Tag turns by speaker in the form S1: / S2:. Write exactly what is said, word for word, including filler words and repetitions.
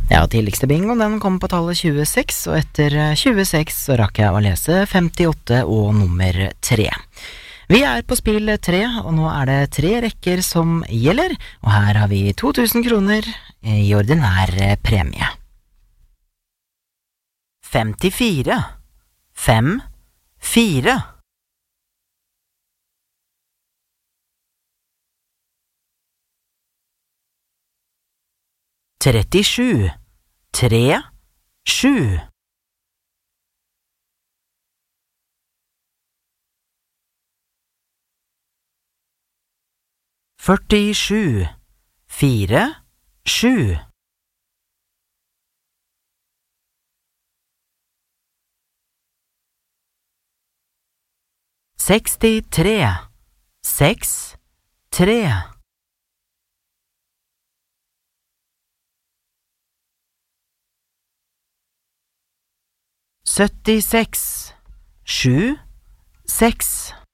S1: Ja, tidligste bingo, den kom på tallet tjueseks, og etter tjueseks så rakk jeg å lese femtiåtte og nummer tre. Vi er på spill tre, og nå er det tre rekker som gjelder, og her har vi to tusen kroner i ordinær premie. femtifire, fem, fire. trettisju, tre, sju. førtisju, fire, sju. sekstitre, seks, tre. syttiseks, sju, seks.